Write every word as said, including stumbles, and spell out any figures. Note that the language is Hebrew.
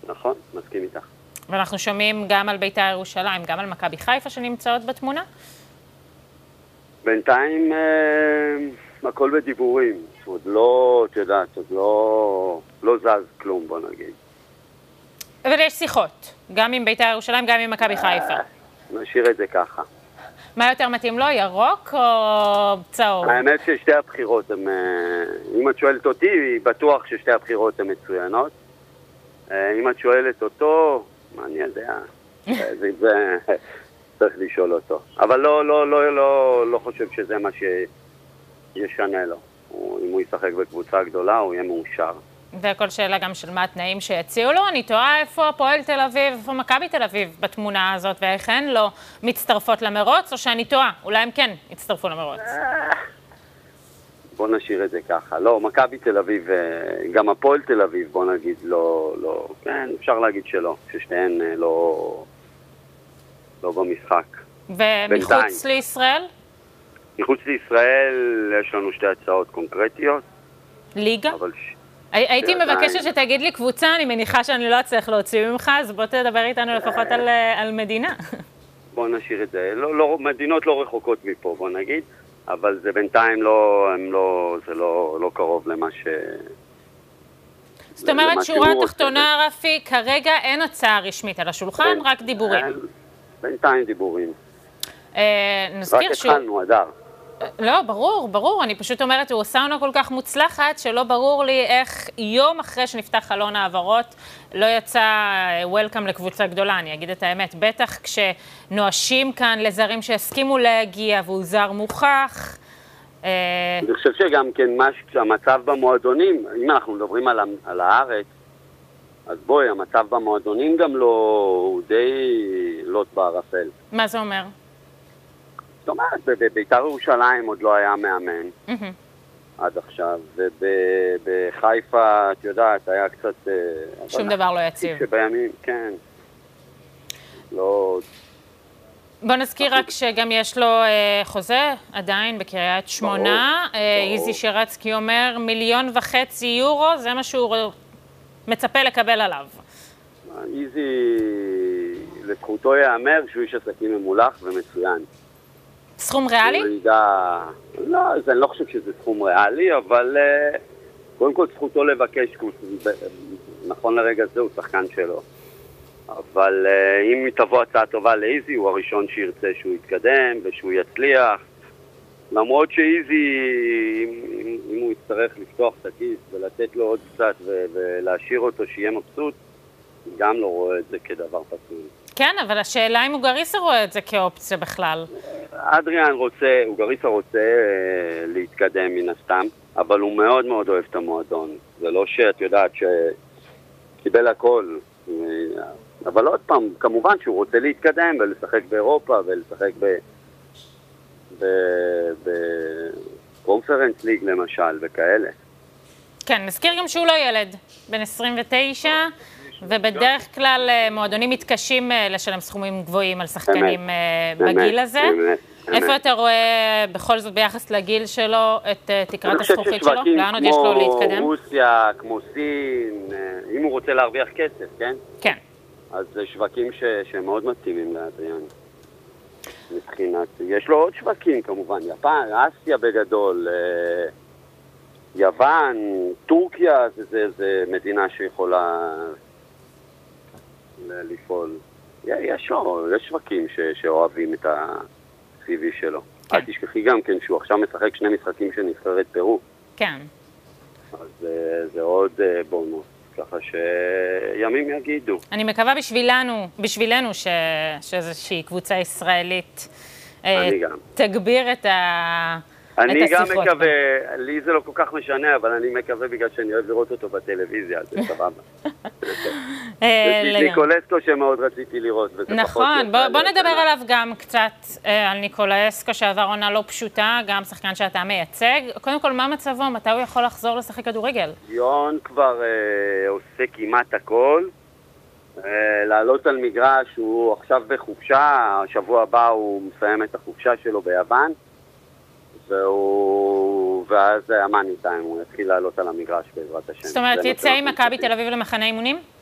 נכון, מסכים איתך. ואנחנו שומעים גם על בית"ר ירושלים, גם על מכבי חיפה שנמצאות בתמונה? בינתיים אה, הכל בדיבורים. עוד לא, את יודעת, עוד לא, לא זז כלום, בוא נגיד. אבל יש שיחות, גם עם בית"ר ירושלים, גם עם מכבי חיפה. נשאיר את זה ככה. מה יותר מתאים לו, ירוק או צהוב? האמת ששתי הבחירות הן, אם את שואלת אותי, בטוח ששתי הבחירות הן מצוינות. אם את שואלת אותו, מה אני יודע, זה, זה צריך לשאול אותו. אבל לא, לא, לא, לא, לא חושב שזה מה שישנה לו. אם הוא ישחק בקבוצה גדולה, הוא יהיה מאושר. וכל שאלה גם של מה התנאים שיציעו לו. אני תוהה איפה הפועל תל אביב, איפה מכבי תל אביב בתמונה הזאת, ואיך הן לא מצטרפות למרוץ, או שאני טועה, אולי הם כן יצטרפו למרוץ. בוא נשאיר את זה ככה. לא, מכבי תל אביב, גם הפועל תל אביב, בוא נגיד, לא, לא, כן, אפשר להגיד שלא, ששתיהן לא, לא במשחק. ומחוץ בינתיים. לישראל? מחוץ לישראל יש לנו שתי הצעות קונקרטיות. ליגה? אבל... הייתי מבקשת שתגיד לי קבוצה, אני מניחה שאני לא אצליח להוציא ממך, אז בוא תדבר איתנו לפחות על, על מדינה. בוא נשאיר את זה. לא, לא, מדינות לא רחוקות מפה, בוא נגיד, אבל זה בינתיים לא, הם לא, זה לא, לא קרוב למה ש... זאת אומרת, שורה תחתונה, רפי, כרגע אין הצעה רשמית על השולחן, בין, רק דיבורים. בינתיים דיבורים. נזכיר רק התחלנו, אדר. לא, ברור, ברור. אני פשוט אומרת, הוא עושה עונה כל כך מוצלחת, שלא ברור לי איך יום אחרי שנפתח חלון העברות, לא יצא וולקאם לקבוצה גדולה. אני אגיד את האמת, בטח כשנואשים כאן לזרים שהסכימו להגיע, והוא זר מוכח. אני חושב שגם כן, המצב במועדונים, אם אנחנו מדברים על, על הארץ, אז בואי, המצב במועדונים גם לא, הוא די לוט בערפל. מה זה אומר? זאת אומרת, בבית"ר ירושלים עוד לא היה מאמן עד עכשיו, ובחיפה, את יודעת, היה קצת... שום דבר לא יציב. שבימים, כן. לא... בוא נזכיר רק שגם יש לו חוזה עדיין בקריית שמונה. איזי שרצקי אומר מיליון וחצי יורו, זה מה שהוא מצפה לקבל עליו. איזי, לזכותו יאמר שהוא איש עסקים ממולח ומצוין. סכום ריאלי? לא, אני לא חושב שזה סכום ריאלי, אבל קודם כל זכותו לבקש, נכון לרגע זה הוא שחקן שלו. אבל אם תבוא הצעה טובה לאיזי, הוא הראשון שירצה שהוא יתקדם ושהוא יצליח. למרות שאיזי, אם הוא יצטרך לפתוח את הכיס ולתת לו עוד קצת ולהשאיר אותו שיהיה מבסוט, גם לא רואה את זה כדבר פסול. כן, אבל השאלה אם אוגריסה רואה את זה כאופציה בכלל. אדריאן רוצה, אוגריסה רוצה להתקדם מן הסתם, אבל הוא מאוד מאוד אוהב את המועדון. זה לא שאת יודעת שקיבל הכל. אבל עוד פעם, כמובן שהוא רוצה להתקדם ולשחק באירופה ולשחק ב... בקונפרנס ליג למשל וכאלה. כן, נזכיר גם שהוא לא ילד, בן עשרים ותשע, ובדרך כלל מועדונים מתקשים לשלם סכומים גבוהים על שחקנים בגיל הזה. איפה אתה רואה בכל זאת ביחס לגיל שלו את תקרת הזכוכית שלו? לאן עוד יש לו להתקדם? כמו רוסיה, כמו סין, אם הוא רוצה להרוויח כסף, כן? כן. אז זה שווקים שמאוד מתאימים לאדריאן. מבחינת, יש לו עוד שווקים כמובן, יפן, אסיה בגדול, יוון, טורקיה, זה, זה, זה מדינה שיכולה לפעול. יש לו, יש שווקים ש, שאוהבים את ה-סי וי שלו. כן. אל תשכחי גם כן שהוא עכשיו משחק שני משחקים של נבחרת פרו. כן. אז זה, זה עוד בונוס. ככה שימים יגידו. אני מקווה בשבילנו, בשבילנו ש... שאיזושהי קבוצה ישראלית אני גם. תגביר את, ה... אני את השיחות. גם מקווה, לי זה לא כל כך משנה, אבל אני מקווה בגלל שאני אוהב לראות אותו בטלוויזיה, זה סבבה. ניקולסקו שמאוד רציתי לראות. נכון, בוא, בוא נדבר עליו גם קצת, על ניקולסקו שעבר עונה לא פשוטה, גם שחקן שאתה מייצג. קודם כל, מה מצבו? מתי הוא יכול לחזור לשחק כדורגל? יון כבר אה, עושה כמעט הכל. אה, לעלות על מגרש, הוא עכשיו בחופשה, השבוע הבא הוא מסיים את החופשה שלו ביוון. והוא... ואז המאני טיים, הוא יתחיל לעלות על המגרש בעזרת השם. זאת אומרת, יצא עם מכבי תל אביב למחנה אימונים?